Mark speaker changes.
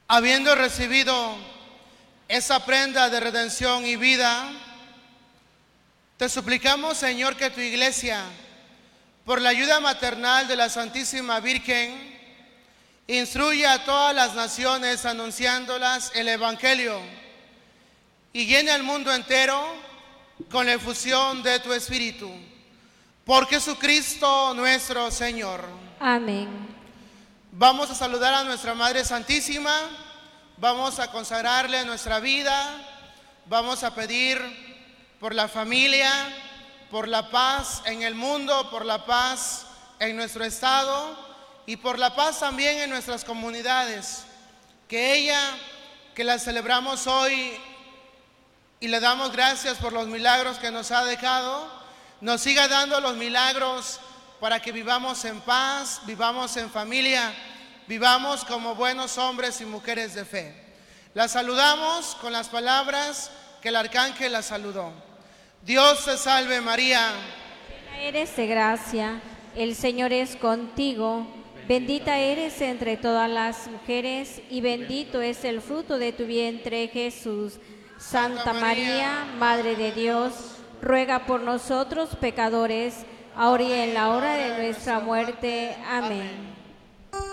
Speaker 1: Habiendo recibido esa prenda de redención y vida, te suplicamos, Señor, que tu iglesia, por la ayuda maternal de la Santísima Virgen, instruya a todas las naciones anunciándolas el Evangelio y llene al mundo entero con la efusión de tu Espíritu. Por Jesucristo nuestro Señor.
Speaker 2: Amén.
Speaker 1: Vamos a saludar a nuestra Madre Santísima, vamos a consagrarle nuestra vida, vamos a pedir por la familia, por la paz en el mundo, por la paz en nuestro estado y por la paz también en nuestras comunidades. Que ella, que la celebramos hoy y le damos gracias por los milagros que nos ha dejado, nos siga dando los milagros para que vivamos en paz, vivamos en familia, vivamos como buenos hombres y mujeres de fe. La saludamos con las palabras que el arcángel la saludó. Dios te salve María.
Speaker 2: Llena eres de gracia, el Señor es contigo. Bendita eres entre todas las mujeres y bendito es el fruto de tu vientre, Jesús. Santa María, Madre de Dios, ruega por nosotros pecadores, ahora y en la hora de nuestra muerte. Amén.